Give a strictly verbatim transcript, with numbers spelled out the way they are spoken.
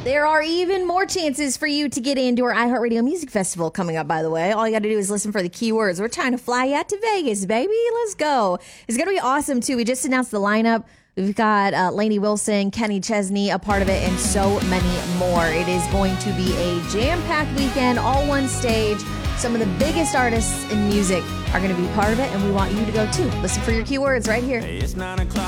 There are even more chances for you to get into our iHeartRadio Music Festival coming up, by the way. All you got to do is listen for the keywords. We're trying to fly you out to Vegas, baby. Let's go. It's going to be awesome, too. We just announced the lineup. We've got uh, Lainey Wilson, Kenny Chesney, a part of it, and so many more. It is going to be a jam-packed weekend, all one stage. Some of the biggest artists in music are going to be part of it, and we want you to go, too. Listen for your keywords right here. Hey, it's nine o'clock.